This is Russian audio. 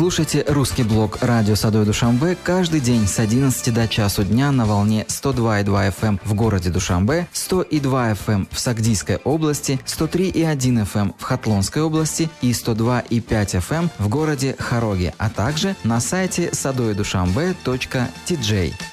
Слушайте русский блог «Радио Садой Душанбе» каждый день с 11 до часу дня на волне 102,2 FM в городе Душанбе, 100,2 FM в Сагдийской области, 103,1 FM в Хатлонской области и 102,5 FM в городе Хароге, а также на сайте sadoydushanbe.tj.